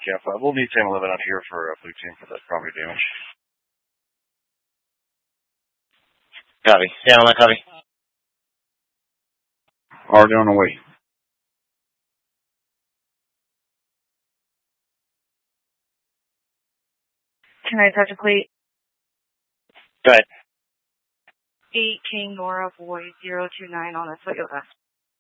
Jeff. We'll need 1011 out here for blue team for that property damage. Copy. Yeah, on that copy. Already on the way. Can I touch a plate? Go ahead. 8 King Nora Boy 029 on the Toyota.